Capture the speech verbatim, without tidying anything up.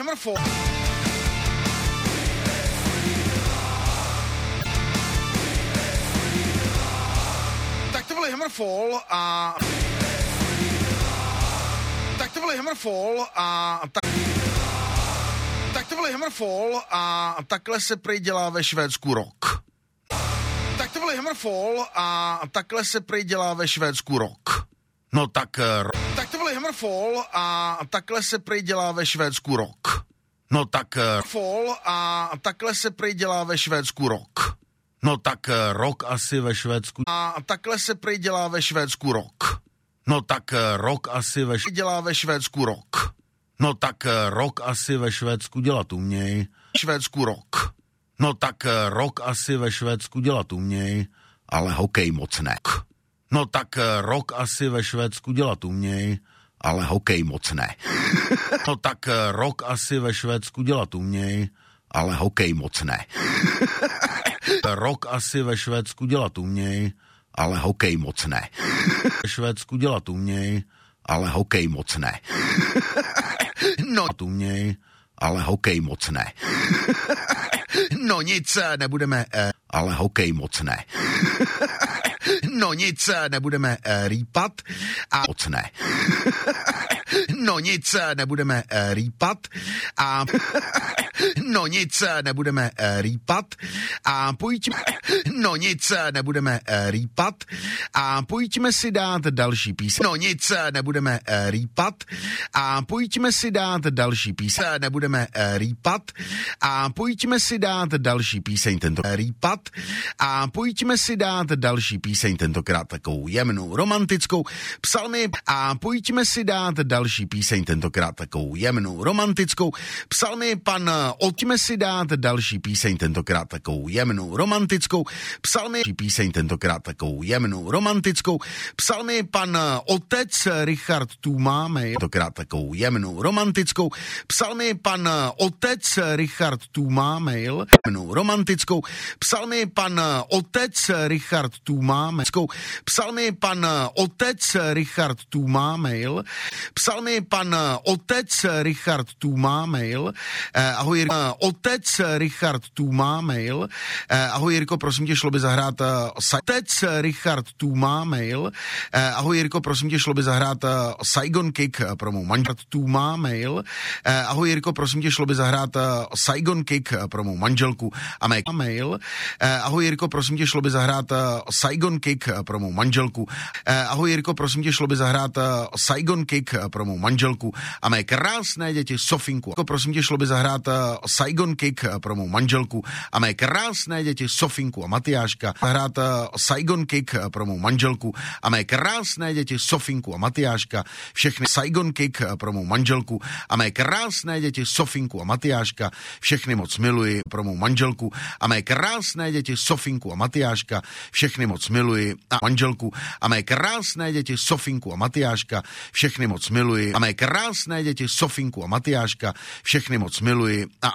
Hammerfall. Tak to byly Hammerfall a... Tak to byly Hammerfall a... Tak... tak to byly Hammerfall a takhle se prý dělá ve Švédsku rock. Tak to byly Hammerfall a takhle se prý dělá ve Švédsku rock. No tak... Tak to byly Hammerfall a takhle se prý dělá ve Švédsku rock. No tak... Fall a takhle se prý dělá ve Švédsku rock. No tak rock asi ve Švédsku... A takhle se prý dělá ve Švédsku rock. No tak rock asi ve... Dělá ve Švédsku rock. No tak rock asi ve Švédsku dělat uměj. Švédsku rock. No tak rock asi ve Švédsku dělat uměj, ale hokej moc ne. No tak rock asi ve Švédsku dělat uměj, ale hokej moc ne. No tak rock asi ve Švédsku dělat uměj, ale hokej moc ne. Rock asi ve Švédsku dělat uměj, ale hokej moc ne. Ve Švédsku dělat uměj, ale hokej moc ne. No uměj, ale hokej moc ne. No nic, nebudeme, eh, ale hokej moc ne. No nic, nebudeme eh, rýpat a moc ne. No nic, nebudeme eh, rýpat a no nic, nebudeme eh, rýpat a pojďme, no nic, nebudeme eh, rýpat a pojďme si dát další píseň. No nic, nebudeme eh, rýpat a pojďme si dát další píseň. Nebudeme eh, rýpat a pojďme si dát další píseň tento rýpat a pojďme si dát další píseň tentokrát takovou jemnou romantickou psalmy a pojďme si dát další píseň tentokrát takovou jemnou romantickou psalmy pan Pojďme si dát další píseň tentokrát takovou jemnou romantickou psalmy píseň tentokrát takovou jemnou romantickou psalmy pan otec Richard Tůma mail tentokrát takovou jemnou romantickou psalmy pan otec Richard Tůma mail jemnou romantickou psalmy pan otec Richard Tůma mail psalmy pan otec Richard Tůma mail psalmy pan otec Richard Tůma mail ahoj otec Richard Tůma mail ahoj Jirko, prosím tě, šlo by zahrát otec Richard Tůma mail ahoj Jirko, prosím tě, šlo by zahrát Saigon Kick pro mou manželku Tůma mail ahoj Jirko, prosím tě, šlo by zahrát Saigon Kick pro mou manželku a mé mail ahoj Jirko, prosím tě, šlo by zahrát Saigon Kick pro mou manželku ahoj Jirko, prosím tě, šlo by zahrát Saigon Kick pro mou manželku a mé krásné děti Sofinku. Prosím tě, šlo by zahrát Saigon Kick pro mou manželku a mé krásné děti Sofinku a Matyáška. Zahrát Saigon Kick pro mou manželku a mé krásné děti Sofinku a Matyáška. Všechny Saigon Kick pro mou manželku a mé krásné děti Sofinku a Matyáška. Všechny moc miluji pro mou manželku a mé krásné děti Sofinku a Matyáška. Všechny moc miluji a manželku a mé krásné děti Sofinku a Matyáška. Všechny moc miluji a mé krásné děti Sofinku a Matyáška. Všechny moc miluji a